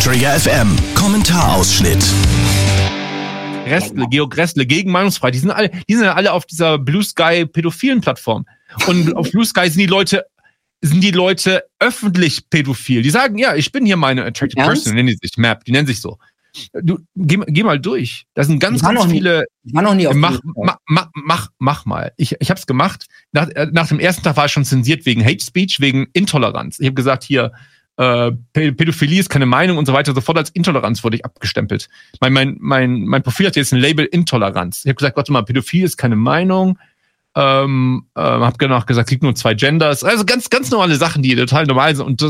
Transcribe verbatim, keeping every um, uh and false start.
Träger F M. Kommentarausschnitt. Gressle, Georg Gressle gegen Meinungsfreiheit. Die sind alle, die sind ja alle auf dieser Blue Sky pädophilen Plattform. Und auf Blue Sky sind die Leute, sind die Leute öffentlich pädophil. Die sagen, ja, ich bin hier meine Attractive Ernst? Person, nennen die sich, Map, die nennen sich so. Du, geh, geh mal durch. Da sind ganz, ganz viele. Ich war noch nie auf mach, mach, mach, mach, mach mal. Ich, ich hab's gemacht. Nach, nach dem ersten Tag war ich schon zensiert wegen Hate Speech, wegen Intoleranz. Ich habe gesagt, hier, äh, Pädophilie ist keine Meinung und so weiter. Sofort als Intoleranz wurde ich abgestempelt. Mein, mein, mein, mein Profil hat jetzt ein Label Intoleranz. Ich habe gesagt, warte mal, Pädophilie ist keine Meinung. Ähm, ähm, hab genau gesagt, es gibt nur zwei Genders. Also ganz, ganz normale Sachen, die total normal sind. Und